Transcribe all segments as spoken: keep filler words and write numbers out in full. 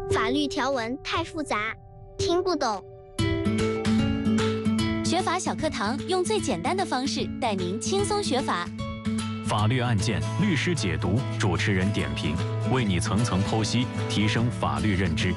法律条文太复杂，听不懂。 学法小课堂用最简单的方式带您轻松学法。 法律案件，律师解读，主持人点评，为你层层剖析，提升法律认知。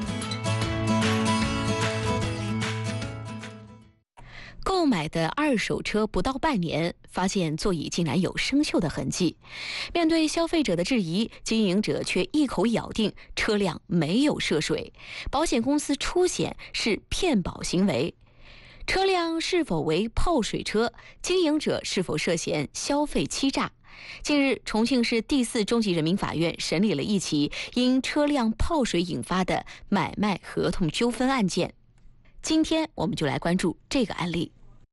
购买的二手车不到半年，发现座椅竟然有生锈的痕迹。面对消费者的质疑，经营者却一口咬定车辆没有涉水，保险公司出险是骗保行为。车辆是否为泡水车，经营者是否涉嫌消费欺诈？近日，重庆市第四中级人民法院审理了一起因车辆泡水引发的买卖合同纠纷案件。今天我们就来关注这个案例。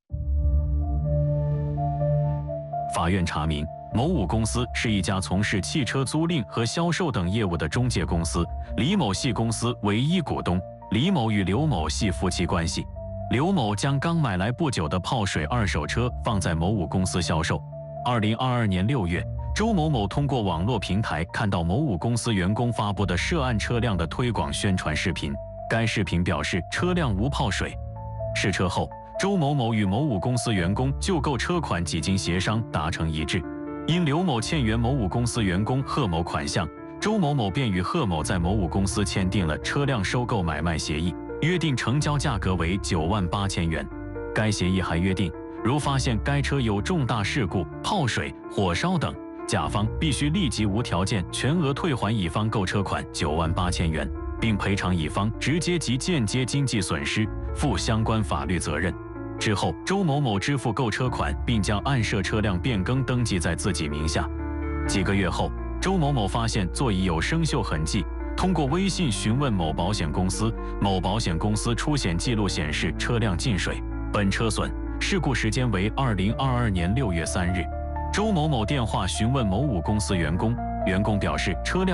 法院查明，某五公司是一家从事汽车租赁和销售等业务的中介公司，李某系公司唯一股东，李某与刘某系夫妻关系。刘某将刚买来不久的泡水二手车放在某五公司销售。二零二二年六月，周某某通过网络平台看到某五公司员工发布的涉案车辆的推广宣传视频，该视频表示车辆无泡水。试车后，周某某与某五公司员工就购车款几经协商达成一致。因刘某欠元某五公司员工贺某款项，周某某便与贺某在某五公司签订了车辆收购买卖协议，约定成交价格为九万八千元。该协议还约定，如发现该车有重大事故、泡水、火烧等，甲方必须立即无条件全额退还乙方购车款九万八千元，并赔偿乙方直接及间接经济损失，负相关法律责任。之后，周某某支付购车款，并将案涉车辆变更登记在自己名下。几个月后，周某某发现座椅有生锈痕迹，通过微信询问某保险公司，某保险公司出险记录显示车辆进水，本车损，事故时间为二零二二年六月三日。周某某电话询问某五公司员工，员工表示车辆